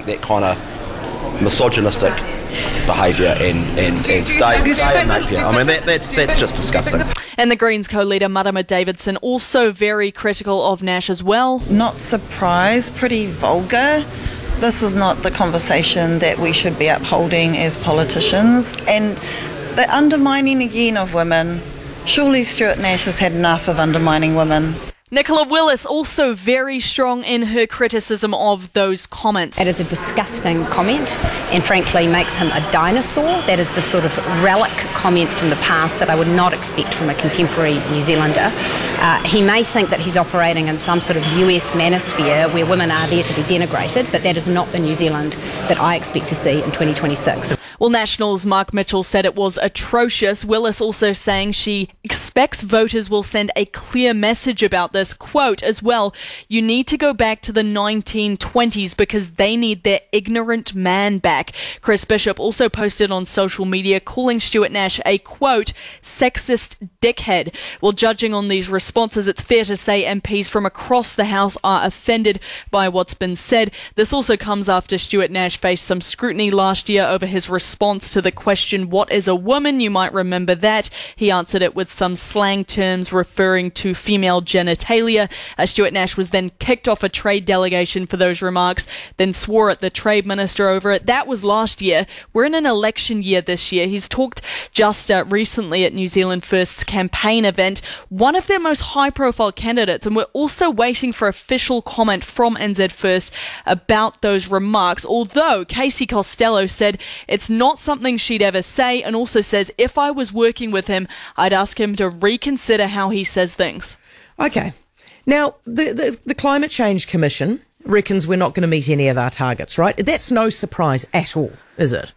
take that kind of misogynistic behaviour and stay in Napier. I mean, that's just disgusting. And the Greens co-leader Marama Davidson also very critical of Nash as well. Not surprised, pretty vulgar. This is not the conversation that we should be upholding as politicians. And the undermining again of women. Surely Stuart Nash has had enough of undermining women. Nicola Willis also very strong in her criticism of those comments. It is a disgusting comment and frankly makes him a dinosaur. That is the sort of relic comment from the past that I would not expect from a contemporary New Zealander. He may think that he's operating in some sort of US manosphere where women are there to be denigrated, but that is not the New Zealand that I expect to see in 2026. Well, Nationals' Mark Mitchell said it was atrocious. Willis also saying she expects voters will send a clear message about this. Quote as well, you need to go back to the 1920s because they need their ignorant man back. Chris Bishop also posted on social media calling Stuart Nash a, quote, sexist dickhead. Well, judging on these responses, it's fair to say MPs from across the House are offended by what's been said. This also comes after Stuart Nash faced some scrutiny last year over his response to the question, what is a woman? You might remember that. He answered it with some slang terms referring to female genitalia. Stuart Nash was then kicked off a trade delegation for those remarks, then swore at the trade minister over it. That was last year. We're in an election year this year. He's talked just recently at New Zealand First's campaign event, one of their most high-profile candidates, and we're also waiting for official comment from NZ First about those remarks, although Casey Costello said it's not something she'd ever say, and also says if I was working with him, I'd ask him to reconsider how he says things. Okay. Now, the Climate Change Commission reckons we're not going to meet any of our targets, right? That's no surprise at all, is it?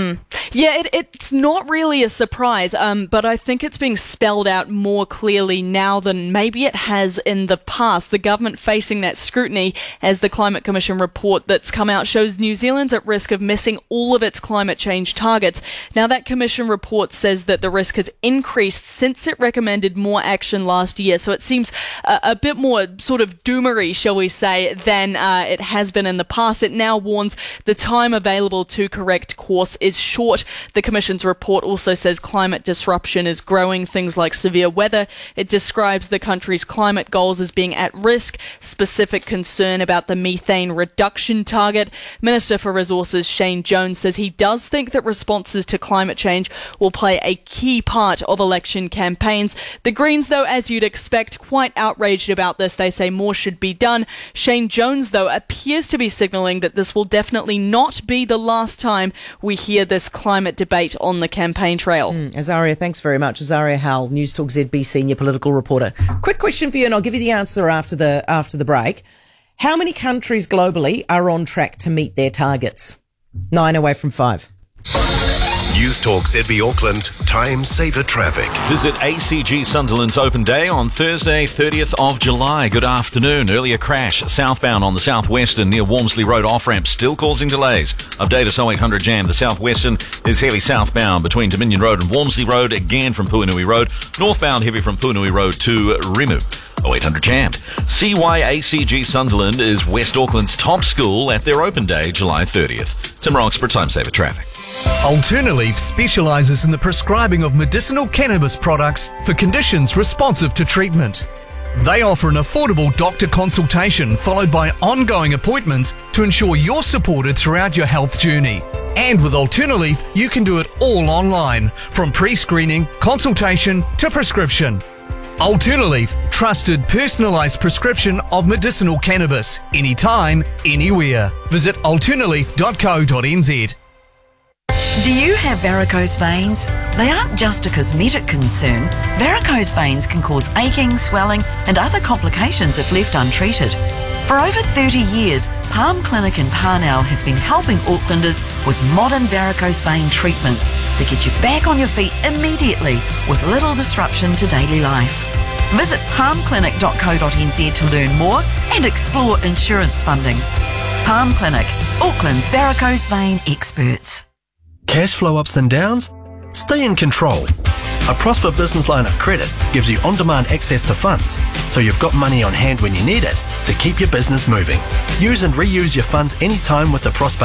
Yeah, it's not really a surprise, but I think it's being spelled out more clearly now than maybe it has in the past. The government facing that scrutiny, as the Climate Commission report that's come out shows New Zealand's at risk of missing all of its climate change targets. Now, that Commission report says that the risk has increased since it recommended more action last year, so it seems a bit more sort of doomery, shall we say, than it has been in the past. It now warns the time available to correct course is short. The Commission's report also says climate disruption is growing, things like severe weather. It describes the country's climate goals as being at risk, specific concern about the methane reduction target. Minister for Resources Shane Jones says he does think that responses to climate change will play a key part of election campaigns. The Greens, though, as you'd expect, quite outraged about this. They say more should be done. Shane Jones, though, appears to be signalling that this will definitely not be the last time we hear this climate debate on the campaign trail. Azaria, thanks very much. Azaria Howell, News Talk ZB senior political reporter. Quick question for you, and I'll give you the answer after the break. How many countries globally are on track to meet their targets? 9 away from 5. News Talk ZB Auckland, time saver traffic. Visit ACG Sunderland's open day on Thursday, 30th of July. Good afternoon. Earlier crash southbound on the southwestern near Walmsley Road off-ramp, still causing delays. Update us 0800 Jam. The southwestern is heavy southbound between Dominion Road and Walmsley Road, again from Puanui Road. Northbound heavy from Puanui Road to Rimu. 0800 Jam. CYACG Sunderland is West Auckland's top school at their open day, July 30th. Tim Roxburgh, time saver traffic. Alternaleaf specialises in the prescribing of medicinal cannabis products for conditions responsive to treatment. They offer an affordable doctor consultation followed by ongoing appointments to ensure you're supported throughout your health journey. And with Alternaleaf, you can do it all online, from pre-screening, consultation to prescription. Alternaleaf, trusted personalised prescription of medicinal cannabis, anytime, anywhere. Visit alternaleaf.co.nz. Do you have varicose veins? They aren't just a cosmetic concern. Varicose veins can cause aching, swelling and other complications if left untreated. For over 30 years, Palm Clinic in Parnell has been helping Aucklanders with modern varicose vein treatments that get you back on your feet immediately with little disruption to daily life. Visit palmclinic.co.nz to learn more and explore insurance funding. Palm Clinic, Auckland's varicose vein experts. Cash flow ups and downs? Stay in control. A Prosper Business Line of Credit gives you on-demand access to funds, so you've got money on hand when you need it to keep your business moving. Use and reuse your funds anytime with the Prosper